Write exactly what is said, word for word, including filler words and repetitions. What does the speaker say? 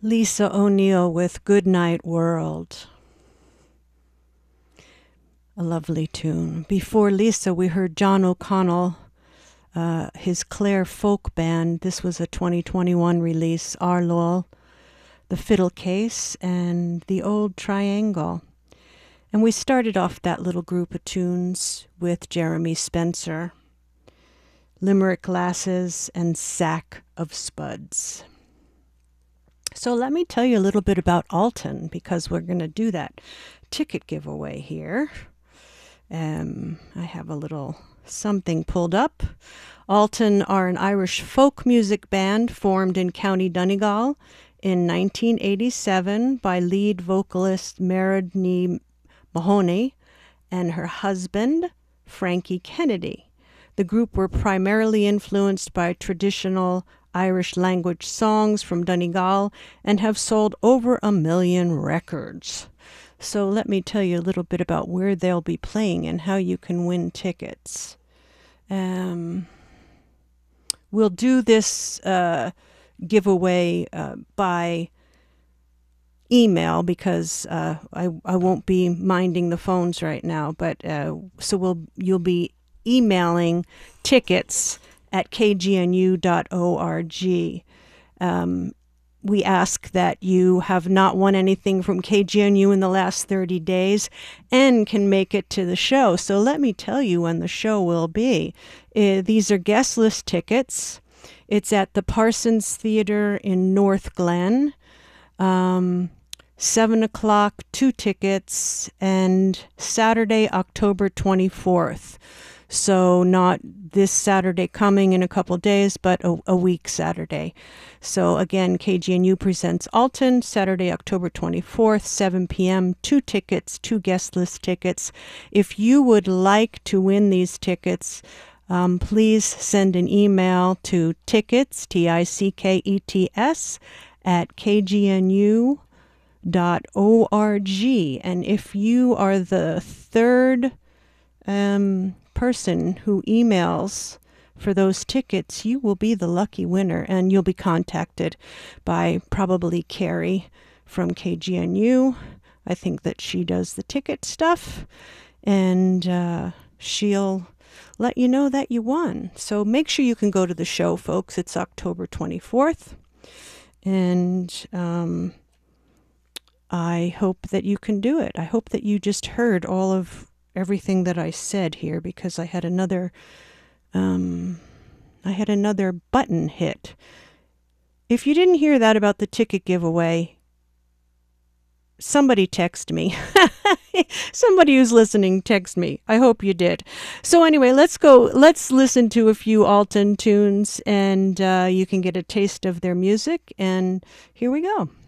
Lisa O'Neill with Goodnight World. A lovely tune. Before Lisa, we heard John O'Connell, uh, his Clare Folk Band. This was a twenty twenty-one release. Arlol, The Fiddle Case, and The Old Triangle. And we started off that little group of tunes with Jeremy Spencer, Limerick Glasses, and Sack of Spuds. So let me tell you a little bit about Alton, because we're going to do that ticket giveaway here. Um, I have a little something pulled up. Alton are an Irish folk music band formed in County Donegal in nineteen eighty-seven by lead vocalist Meredith Mahoney and her husband, Frankie Kennedy. The group were primarily influenced by traditional Irish language songs from Donegal and have sold over a million records. So let me tell you a little bit about where they'll be playing and how you can win tickets. Um, we'll do this uh, giveaway uh, by email because uh, I, I won't be minding the phones right now. But uh, so we'll you'll be emailing tickets at k g n u dot org. Um, we ask that you have not won anything from K G N U in the last thirty days and can make it to the show. So let me tell you when the show will be. Uh, these are guest list tickets. It's at the Parsons Theater in North Glen. Um, seven o'clock, two tickets, and Saturday, October twenty-fourth. So not this Saturday coming in a couple days, but a, a week Saturday. So again, K G N U presents Alton, Saturday, October twenty-fourth, seven p.m., two tickets, two guest list tickets. If you would like to win these tickets, um, please send an email to tickets, T I C K E T S, at k g n u dot org. And if you are the third um, person who emails for those tickets, you will be the lucky winner, and you'll be contacted by probably Carrie from K G N U. I think that she does the ticket stuff, and uh, she'll let you know that you won. So make sure you can go to the show, folks. It's October twenty-fourth, and um, I hope that you can do it. I hope that you just heard all of everything that I said here, because I had another um, I had another button hit. If you didn't hear that about the ticket giveaway, somebody text me. Somebody who's listening, text me. I hope you did. So anyway, let's go. Let's listen to a few Alton tunes, and uh, you can get a taste of their music. And here we go.